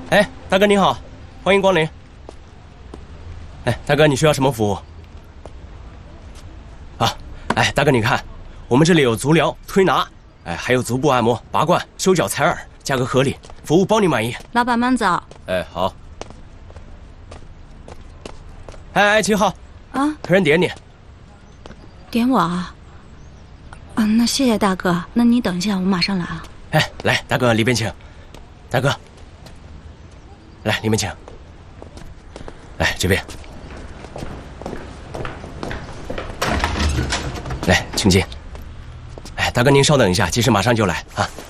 哎，大哥您好，欢迎光临。哎，大哥，你需要什么服务？啊，哎，大哥你看，我们这里有足疗、推拿，哎，还有足部按摩、拔罐、修脚、采耳，价格合理，服务包你满意。 老板慢走。 哎，好。哎，秦昊， 啊， 客人点你。 点我啊？啊，那谢谢大哥，那你等一下，我马上来啊。 哎，来，大哥里边请。大哥，来里面请。来这边。来，请进。哎，大哥您稍等一下，技师马上就来啊。